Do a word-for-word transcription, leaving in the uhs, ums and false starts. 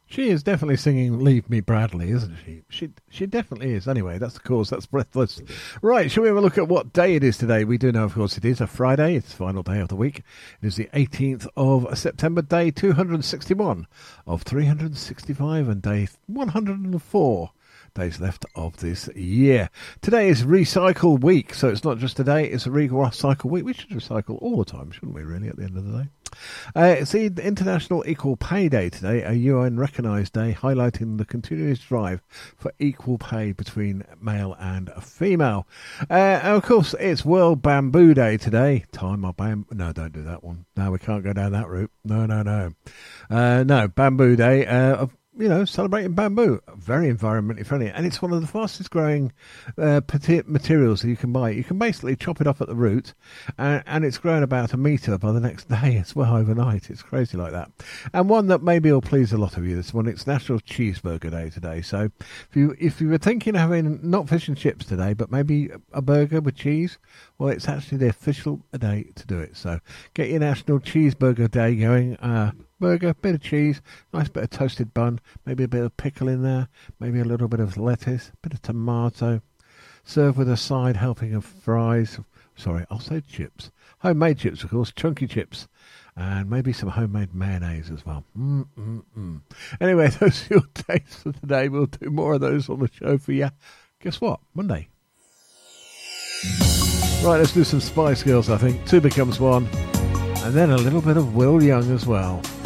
She is definitely singing Leave Me Bradley, isn't she? She she definitely is. Anyway, that's the cause. That's Breathless. Right, shall we have a look at what day it is today? We do know, of course, it is a Friday. It's the final day of the week. It is the eighteenth of September, day two hundred sixty-one of three hundred sixty-five, and day one hundred four days left of this year. Today is Recycle Week, so it's not just today, it's a Recycle Week. We should recycle all the time, shouldn't we, really, at the end of the day? Uh, it's the International Equal Pay Day today, a U N-recognised day highlighting the continuous drive for equal pay between male and female. Uh, and of course, it's World Bamboo Day today. Time our bamboo... No, don't do that one. No, we can't go down that route. No, no, no. Uh, no, Bamboo Day uh, of you know, celebrating bamboo. Very environmentally friendly. And it's one of the fastest growing uh, materials that you can buy. You can basically chop it off at the root, and, and it's grown about a metre by the next day as well overnight. It's crazy like that. And one that maybe will please a lot of you this one, it's National Cheeseburger Day today. So if you if you were thinking of having not fish and chips today, but maybe a burger with cheese, well, it's actually the official day to do it. So get your National Cheeseburger Day going. Uh, burger, bit of cheese, nice bit of toasted bun, maybe a bit of pickle in there, maybe a little bit of lettuce, bit of tomato. Serve with a side helping of fries. Sorry, I'll say chips. Homemade chips, of course, chunky chips. And maybe some homemade mayonnaise as well. Mm-mm-mm. Anyway, those are your dates for today. We'll do more of those on the show for you. Guess what? Monday. Right, let's do some Spice Girls, I think. Two becomes one. And then a little bit of Will Young as well.